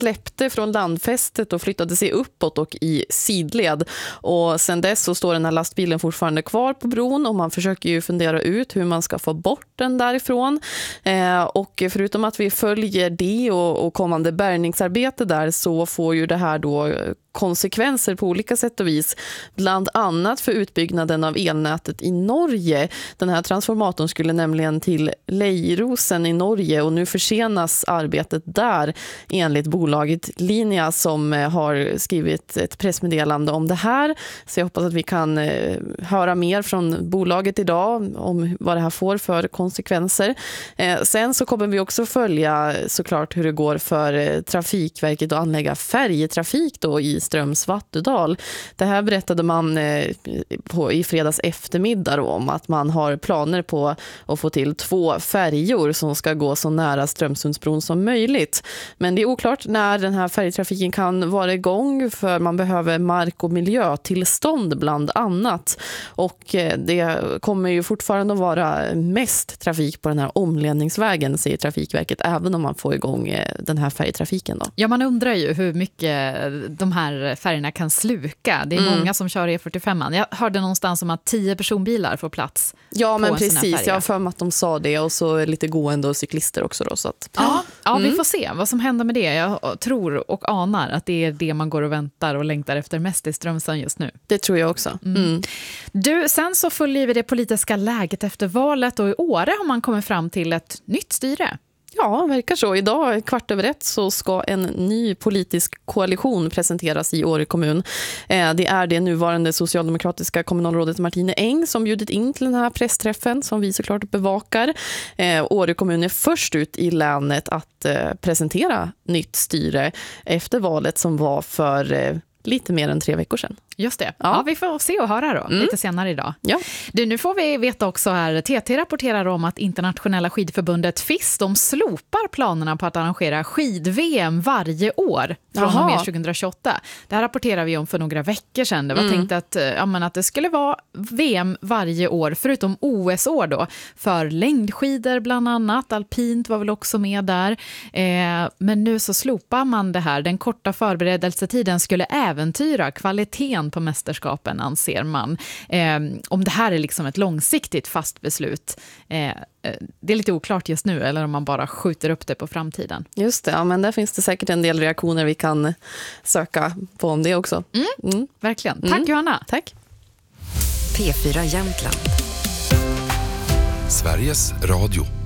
släppte från landfästet och flyttade sig uppåt och i sidled. Och sen dess så står den här lastbilen fortfarande kvar på bron och man försöker ju fundera ut hur man ska få bort den därifrån. Och förutom att vi följer det och kommande bärgningsarbete där, så får ju det här då konsekvenser på olika sätt och vis. Bland annat för utbyggnaden av elnätet i Norge. Den här transformatorn skulle nämligen till Leirosen i Norge och nu försenas arbetet där enligt bolaget Linja som har skrivit ett pressmeddelande om det här. Så jag hoppas att vi kan höra mer från bolaget idag om vad det här får för konsekvenser. Sen så kommer vi också följa såklart hur det går för Trafikverket att anlägga färjetrafik då i Strömsvattudal. Det här berättade man i fredags eftermiddag om att man har planer på att få till 2 färjor som ska gå så nära Strömsundsbron som möjligt. Men det är oklart när den här färjetrafiken kan vara igång för man behöver mark- och miljötillstånd bland annat. Och det kommer ju fortfarande att vara mest trafik på den här omledningsvägen, säger Trafikverket, även om man får igång den här färjetrafiken då. Ja, man undrar ju hur mycket de här färgerna kan sluka. Det är många som kör E45. Jag hörde någonstans om att 10 personbilar får plats. Ja, men precis. Jag har för mig att de sa det och så lite gående och cyklister också då, så att... Ja, vi får se vad som händer med det. Jag tror och anar att det är det man går och väntar och längtar efter mest i Strömsund just nu. Det tror jag också. Du, sen så följer vi det politiska läget efter valet och i Åre har man kommit fram till ett nytt styre. Ja, verkar så. Idag 1:15 så ska en ny politisk koalition presenteras i Åre kommun. Det är det nuvarande socialdemokratiska kommunalrådet Martine Eng som bjudit in till den här pressträffen som vi såklart bevakar. Åre kommun är först ut i länet att presentera nytt styre efter valet som var för lite mer än 3 veckor sedan. Just det. Ja, vi får se och höra då lite senare idag. Ja. Du, nu får vi veta också här, TT rapporterar om att internationella skidförbundet FIS, de slopar planerna på att arrangera skid-VM varje år från och med 2028. Det här rapporterar vi om för några veckor sedan. Det var tänkt att det skulle vara VM varje år, förutom OS-år då, för längdskidor bland annat. Alpint var väl också med där. Men nu så slopar man det här. Den korta förberedelsetiden skulle äventyra kvaliteten på mästerskapen, anser man. Om det här är liksom ett långsiktigt fast beslut, det är lite oklart just nu, eller om man bara skjuter upp det på framtiden. Just det, ja, men där finns det säkert en del reaktioner vi kan söka på om det också. Verkligen. Tack Johanna. Tack. P4 Jämtland. Sveriges Radio.